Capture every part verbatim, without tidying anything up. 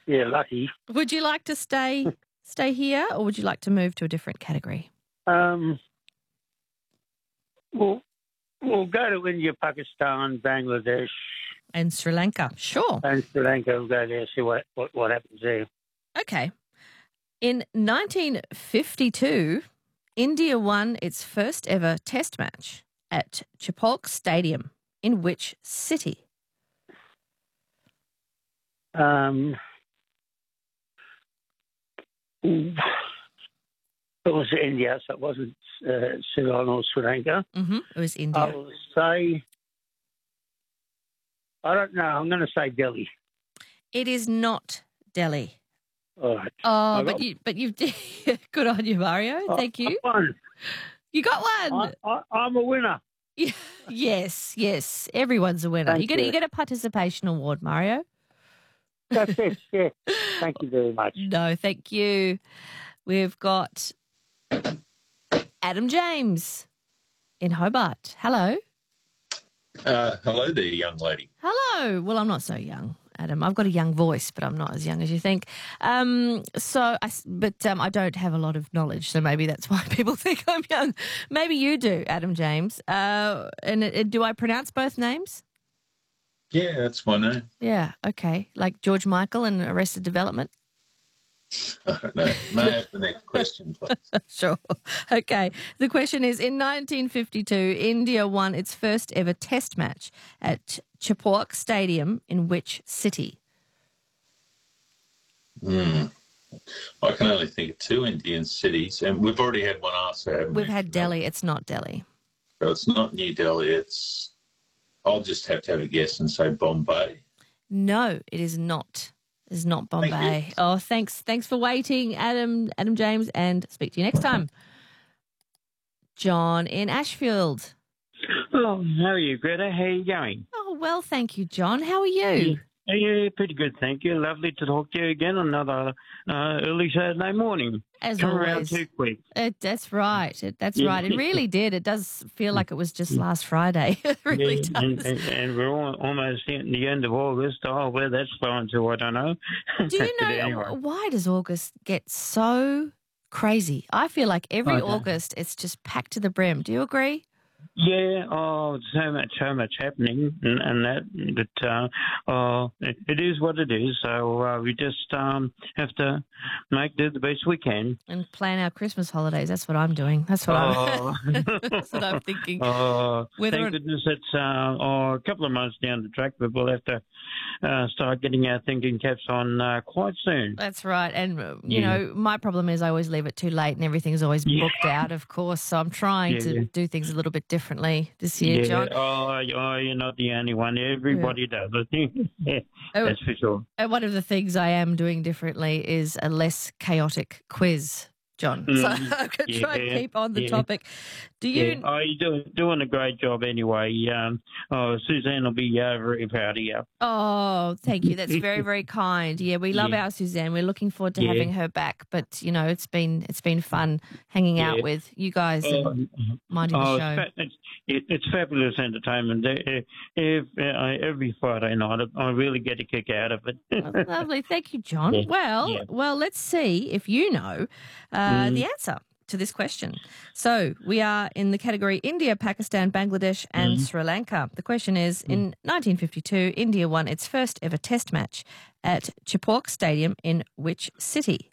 Yeah, lucky. Would you like to stay stay here, or would you like to move to a different category? Um, we'll, we'll go to India, Pakistan, Bangladesh, And Sri Lanka. Sure. and Sri Lanka. We'll go there, see what, what, what happens there. Okay. In nineteen fifty-two, India won its first ever test match at Chapolk Stadium. In which city? Um, it was India, so it wasn't uh, Ceylon or Sri Lanka. Mm-hmm. It was India. I will say, I don't know, I'm going to say Delhi. It is not Delhi. All right. Oh, I but got- you, but you've good on you, Mario. Thank you. I won. You got one. I, I, I'm a winner. Yes, yes. Everyone's a winner. Thank you get you. you get a participation award, Mario. That's it, yeah. Thank you very much. No, thank you. We've got Adam James in Hobart. Hello. Uh, hello there, young lady. Hello. Well, I'm not so young, Adam. I've got a young voice, but I'm not as young as you think. Um, so, I, but um, I don't have a lot of knowledge, so maybe that's why people think I'm young. Maybe you do, Adam James. Uh, and uh, do I pronounce both names? Yeah, that's my name. Yeah. Okay. Like George Michael and Arrested Development. I don't know. May I have the next question, please? Sure. Okay. The question is, in nineteen fifty-two, India won its first ever test match at Chapolk Stadium in which city? Hmm. I can only think of two Indian cities, and we've already had one answer, haven't we? We've had Delhi. It's not Delhi. So it's not New Delhi. It's. I'll just have to have a guess and say Bombay. No, it is not. It is not Thank Bombay. you. Oh, thanks. Thanks for waiting, Adam, Adam James, and speak to you next time. John in Ashfield. Oh, how are you, Greta? How are you going? Oh, well, thank you, John. How are you? Yeah, yeah, pretty good, thank you. Lovely to talk to you again on another uh, early Saturday morning. As Come around always. too quick. It, that's right. It, that's Yeah. right. It really did. It does feel like it was just last Friday. It really Yeah, and, does. and, and we're all, almost at the end of August. Oh, where that's flowing to, I don't know. Do you But know anyway. why does August get so crazy? I feel like every I don't. August it's just packed to the brim. Do you agree? Yeah, oh, so much, so much happening, and, and that, but uh, oh, it, it is what it is. So uh, we just um, have to make do the best we can. And plan our Christmas holidays. That's what I'm doing. That's what Oh. I'm. That's what I'm thinking. Oh, Whether thank or- goodness it's uh, oh, a couple of months down the track, but we'll have to uh, start getting our thinking caps on uh, quite soon. That's right. And, uh, you Yeah. know, my problem is I always leave it too late and everything's always Yeah. booked out, of course. So I'm trying Yeah, to yeah. do things a little bit differently this year, yeah. John. Oh, oh, you're not the only one. Everybody does it. Yeah, Oh. that's for sure. And one of the things I am doing differently is a less chaotic quiz, John. So Mm, I'm going to try and yeah, keep on the yeah. topic. Do you? Yeah. Oh, you're doing, doing a great job anyway. Um, oh, Suzanne will be uh, very proud of you. Oh, thank you. That's very, very kind. Yeah, we love Yeah. our Suzanne. We're looking forward to Yeah. having her back. But you know, it's been it's been fun hanging out Yeah. with you guys Oh, and minding oh, the show. It's, fa- it's, it, it's fabulous entertainment. Uh, If, uh, every Friday night, I really get a kick out of it. Oh, lovely. Thank you, John. Yeah. Well, Yeah. well, let's see if you know uh, Mm. the answer to this question. So we are in the category India, Pakistan, Bangladesh, and Mm. Sri Lanka. The question is, in nineteen fifty-two, India won its first ever test match at Chapolk Stadium in which city?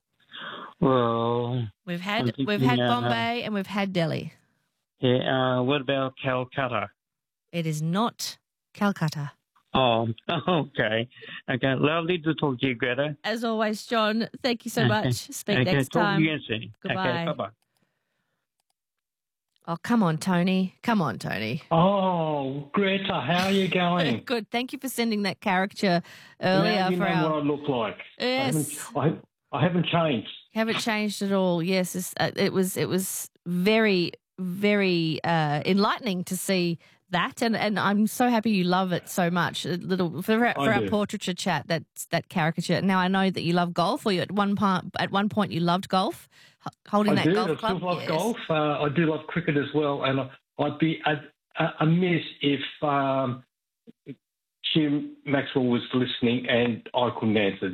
Well, We've I'm had thinking, we've had uh, Bombay and we've had Delhi. yeah, uh, what about Calcutta? It is not Calcutta. Oh, okay. Okay, lovely to talk to you, Greta. As always, John, thank you so Okay. much. Speak okay, next talk time. to you again soon. Goodbye. Okay, bye-bye. Oh, come on, Tony. Come on, Tony. Oh, Greta, how are you going? Good. Thank you for sending that caricature earlier now you for know our. what I look like. Yes. I haven't, I, I haven't changed. Haven't changed at all. Yes, it's, uh, it was. It was very, very uh, enlightening to see that, and, and I'm so happy you love it so much. A little for, our- I for our do. portraiture chat. That that caricature. Now I know that you love golf. Or you at one part at one point you loved golf, h- holding I that do. golf I club. still love Yes. golf. Uh, I do love cricket as well, and I, I'd be a, a, amiss if um, Jim Maxwell was listening and I couldn't answer